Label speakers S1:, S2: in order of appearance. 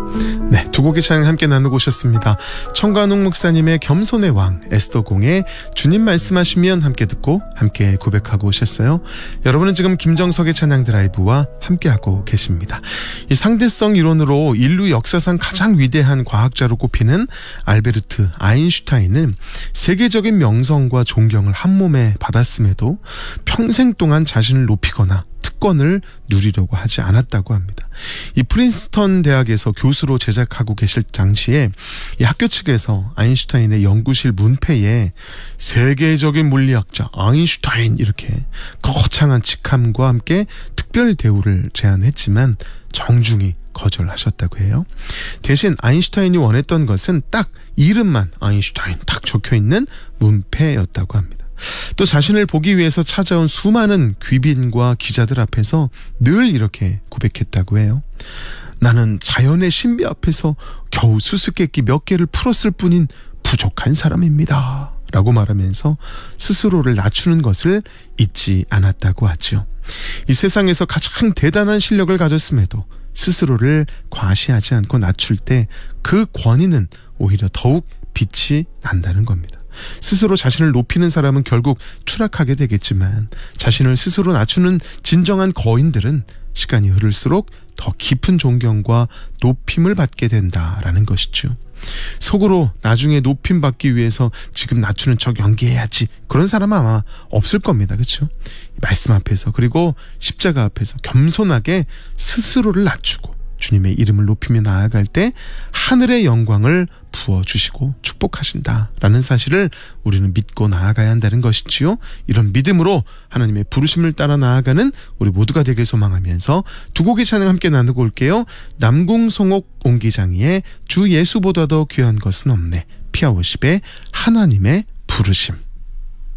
S1: 네, 두 곡의 찬양 함께 나누고 오셨습니다. 청관웅 목사님의 겸손의 왕, 에스더공의 주님 말씀하시면 함께 듣고 함께 고백하고 오셨어요. 여러분은 지금 김정석의 찬양 드라이브와 함께하고 계십니다. 이 상대성 이론으로 인류 역사상 가장 위대한 과학자로 꼽히는 알베르트 아인슈타인은 세계적인 명성과 존경을 한 몸에 받았음에도 평생 동안 자신을 높이거나 특권을 누리려고 하지 않았다고 합니다. 이 프린스턴 대학에서 교수로 재직하고 계실 당시에 이 학교 측에서 아인슈타인의 연구실 문패에 세계적인 물리학자 아인슈타인 이렇게 거창한 직함과 함께 특별 대우를 제안했지만 정중히 거절하셨다고 해요. 대신 아인슈타인이 원했던 것은 딱 이름만 아인슈타인 딱 적혀있는 문패였다고 합니다. 또 자신을 보기 위해서 찾아온 수많은 귀빈과 기자들 앞에서 늘 이렇게 고백했다고 해요. 나는 자연의 신비 앞에서 겨우 수수께끼 몇 개를 풀었을 뿐인 부족한 사람입니다. 라고 말하면서 스스로를 낮추는 것을 잊지 않았다고 하죠. 이 세상에서 가장 대단한 실력을 가졌음에도 스스로를 과시하지 않고 낮출 때 그 권위는 오히려 더욱 빛이 난다는 겁니다. 스스로 자신을 높이는 사람은 결국 추락하게 되겠지만 자신을 스스로 낮추는 진정한 거인들은 시간이 흐를수록 더 깊은 존경과 높임을 받게 된다라는 것이죠. 속으로 나중에 높임 받기 위해서 지금 낮추는 척 연기해야지 그런 사람은 아마 없을 겁니다. 그렇죠? 말씀 앞에서 그리고 십자가 앞에서 겸손하게 스스로를 낮추고 주님의 이름을 높이며 나아갈 때 하늘의 영광을 부어주시고 축복하신다라는 사실을 우리는 믿고 나아가야 한다는 것이지요. 이런 믿음으로 하나님의 부르심을 따라 나아가는 우리 모두가 되길 소망하면서 두 곡의 찬양 함께 나누고 올게요. 남궁송옥 옹기장이의 주 예수보다 더 귀한 것은 없네, 피아워십의 하나님의 부르심.